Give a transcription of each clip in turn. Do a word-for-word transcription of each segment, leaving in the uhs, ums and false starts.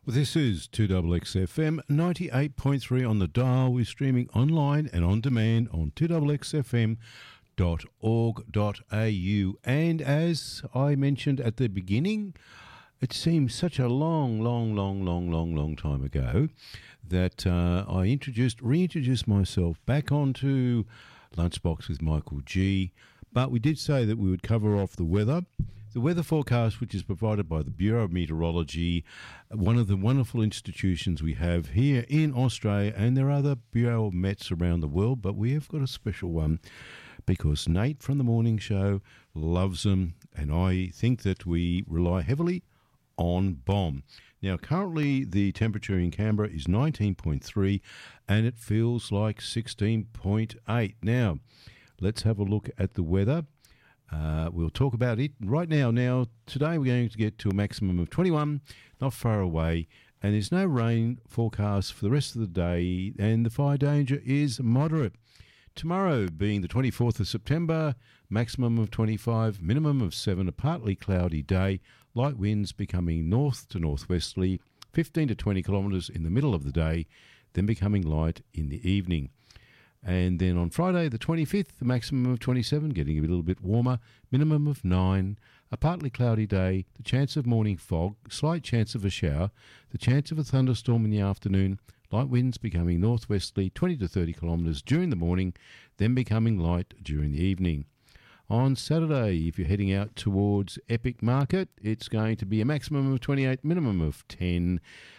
Well, this is two X X F M ninety-eight point three on the dial. We're streaming online and on demand on two X X F M dot org dot a u. And as I mentioned at the beginning, it seems such a long, long, long, long, long, long time ago that uh, I introduced, reintroduced myself back onto Lunchbox with Michael G. But we did say that we would cover off the weather. The weather forecast, which is provided by the Bureau of Meteorology, one of the wonderful institutions we have here in Australia, and there are other Bureau of Mets around the world, but we have got a special one because Nate from the morning show loves them, and I think that we rely heavily on B O M. Now, currently the temperature in Canberra is nineteen point three, and it feels like sixteen point eight. Now, let's have a look at the weather. Uh, we'll talk about it right now. Now, today we're going to get to a maximum of twenty-one, not far away, and there's no rain forecast for the rest of the day, and the fire danger is moderate. Tomorrow, being the twenty-fourth of September, maximum of twenty-five, minimum of seven, a partly cloudy day, light winds becoming north to northwesterly, fifteen to twenty kilometres in the middle of the day, then becoming light in the evening. And then on Friday, the twenty-fifth, the maximum of twenty-seven, getting a little bit warmer, minimum of nine, a partly cloudy day, the chance of morning fog, slight chance of a shower, the chance of a thunderstorm in the afternoon, light winds becoming northwesterly, twenty to thirty kilometres during the morning, then becoming light during the evening. On Saturday, if you're heading out towards Epic Market, it's going to be a maximum of twenty-eight, minimum of ten,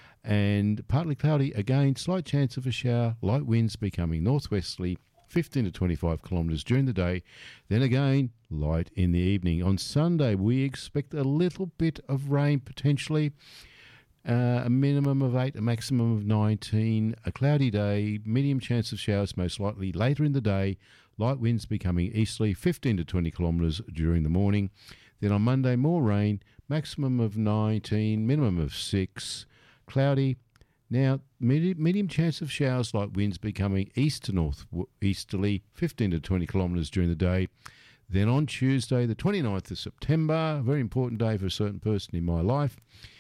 and partly cloudy again, slight chance of a shower, light winds becoming northwesterly, fifteen to twenty-five kilometres during the day, then again light in the evening. On Sunday we expect a little bit of rain potentially, uh, a minimum of eight, a maximum of nineteen, a cloudy day, medium chance of showers most likely later in the day, light winds becoming easterly, fifteen to twenty kilometres during the morning. Then on Monday more rain, maximum of nineteen, minimum of six, cloudy. Now, medium, medium chance of showers, light winds becoming east to north easterly, fifteen to twenty kilometres during the day. Then on Tuesday, the twenty-ninth of September, a very important day for a certain person in my life,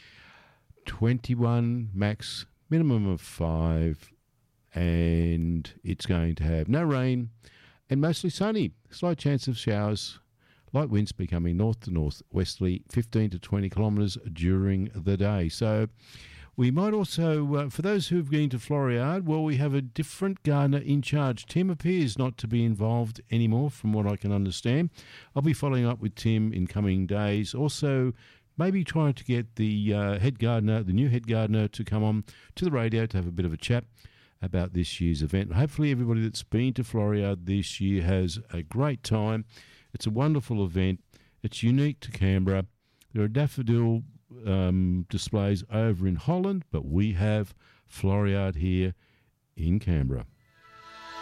twenty-one max, minimum of five, and it's going to have no rain and mostly sunny. Slight chance of showers, light winds becoming north to northwesterly, fifteen to twenty kilometres during the day. So we might also, uh, for those who've been to Floriade, well, we have a different gardener in charge. Tim appears not to be involved anymore, from what I can understand. I'll be following up with Tim in coming days. Also, maybe trying to get the uh, head gardener, the new head gardener, to come on to the radio to have a bit of a chat about this year's event. Hopefully everybody that's been to Floriade this year has a great time. It's a wonderful event. It's unique to Canberra. There are daffodil um, displays over in Holland, but we have Floriade here in Canberra.